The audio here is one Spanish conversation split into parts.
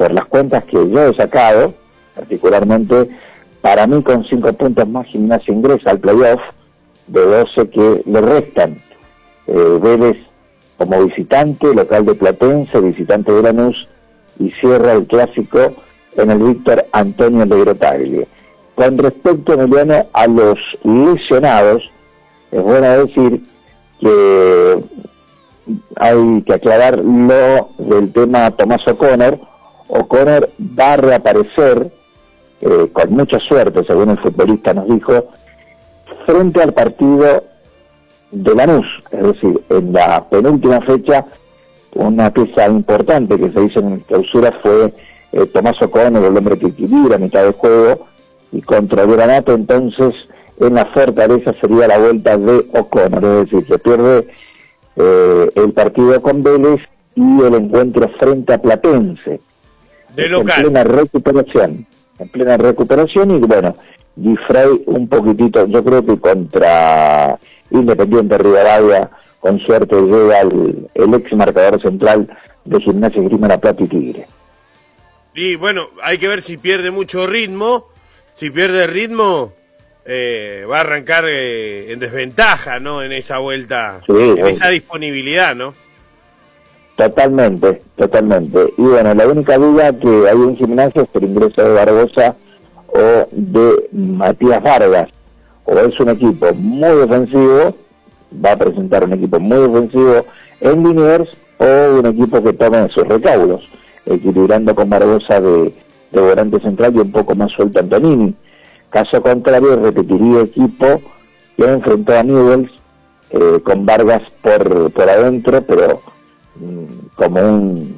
por las cuentas que yo he sacado, particularmente, para mí con 5 puntos más Gimnasia ingresa al playoff de 12 que le restan. Vélez como visitante, local de Platense, visitante de Lanús, y cierra el clásico en el Víctor Antonio Legrotaglie. Con respecto, Emiliano, a los lesionados, es bueno decir que hay que aclarar lo del tema Tomás O'Connor. O'Connor va a reaparecer con mucha suerte, según el futbolista nos dijo, frente al partido de Lanús, es decir, en la penúltima fecha. Una pieza importante que se hizo en clausura fue Tomás O'Connor, el hombre que equilibra a mitad de juego, y contra Granato, entonces en la Fortaleza sería la vuelta de O'Connor, es decir, se pierde el partido con Vélez y el encuentro frente a Platense, de local, en plena recuperación, y bueno, Guifrey un poquitito, yo creo que contra Independiente Rivadavia, con suerte llega el ex marcador central de Gimnasia Esgrima La Plata y Tigre. Y bueno, hay que ver si pierde mucho ritmo. Si pierde ritmo, va a arrancar en desventaja, ¿no? En esa vuelta, sí, en esa disponibilidad, ¿no? Totalmente. Y bueno, la única duda que hay en Gimnasia es el ingreso de Barbosa o de Matías Vargas. O es un equipo muy defensivo, va a presentar un equipo muy defensivo en Liniers, o un equipo que tome sus recaudos, equilibrando con Barbosa de volante central y un poco más suelto Antonini. Caso contrario, repetiría equipo que enfrentó a Newell's con Vargas por adentro, pero como un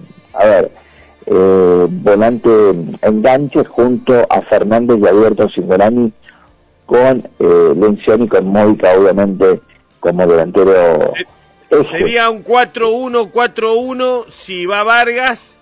volante enganche junto a Fernández y Alberto Cingolani, con Lencioni y con Módica, obviamente, como delantero. Sería un 4-1-4-1 si va Vargas,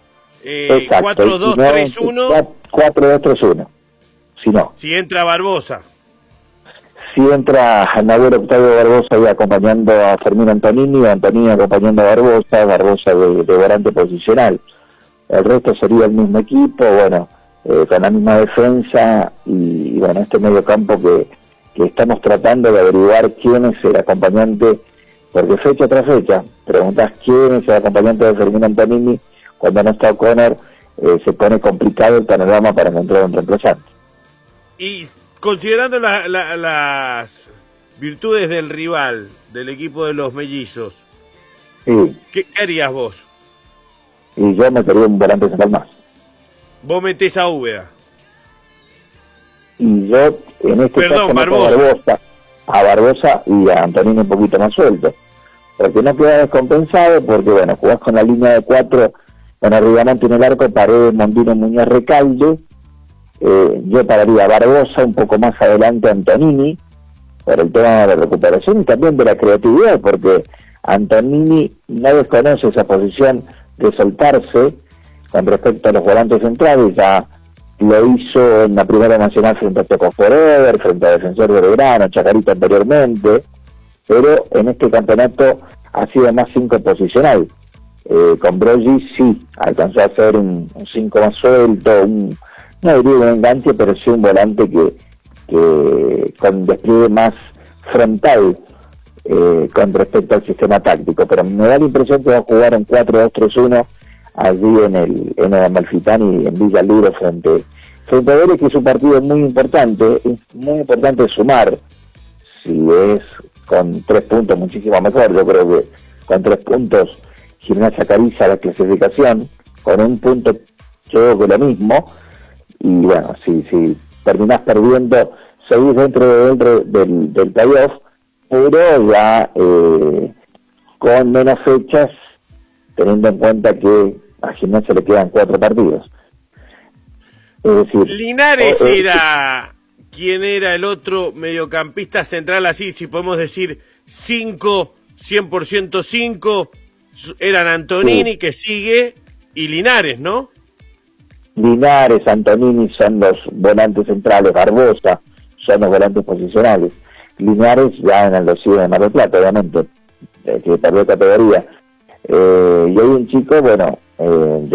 4-2-3-1. 4-2-3-1. Si no. Si entra Barbosa. Si entra Nahuel Octavio Barbosa y acompañando a Fermín Antonini, Antonini acompañando a Barbosa de volante posicional. El resto sería el mismo equipo, bueno, con la misma defensa y bueno, este medio campo que estamos tratando de averiguar quién es el acompañante, porque fecha tras fecha preguntas quién es el acompañante de Fermín Antonini. Cuando no está O'Connor, se pone complicado el panorama para encontrar un reemplazante. Y considerando las virtudes del rival, del equipo de los mellizos, sí, ¿qué harías vos? Y yo metería un volante central más. Vos metés a Úbeda. Y yo, en este caso, a Barbosa y a Antonini un poquito más suelto. Porque no queda descompensado, porque bueno, jugás con la línea de 4, con Arribamante en el arco, Paredes, Mondino, Muñoz, Recalde. Yo pararía a Barbosa un poco más adelante a Antonini, por el tema de la recuperación y también de la creatividad, porque Antonini no desconoce esa posición de soltarse con respecto a los volantes centrales. Ya lo hizo en la Primera Nacional frente a Tocos Forever, frente a Defensor de Belgrano, Chacarita anteriormente, pero en este campeonato ha sido más 5 posicional. Con Broggi sí alcanzó a hacer un 5 más suelto, no diría un enganche, pero sí un volante que con despliegue más frontal con respecto al sistema táctico. Pero me da la impresión que va a jugar en 4-2-3-1 allí en el Amalfitani, en Villa Libre, frente a Vélez, que es un partido muy importante. Es muy importante sumar. Si es con 3 puntos, muchísimo mejor. Yo creo que con 3 puntos Gimnasia acaricia la clasificación. Con 1 punto yo creo que lo mismo. Y bueno, si terminás perdiendo, seguís dentro del playoff, pero ya con menos fechas, teniendo en cuenta que a Gimnasia le quedan 4 partidos. Es decir, Linares era quien era el otro mediocampista central, así si podemos decir 5, 100% 5, eran Antonini, sí, que sigue, y Linares, ¿no? Linares, Antonini son los volantes centrales, Barbosa son los volantes posicionales. Linares ya en el dossier de Mar del Plata, obviamente, que perdió categoría. Y hay un chico, bueno, de